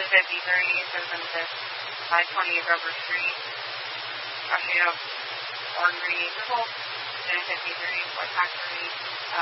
Citizens 528 Rubber Street, Osceola, Oregon, 1053, West Factory,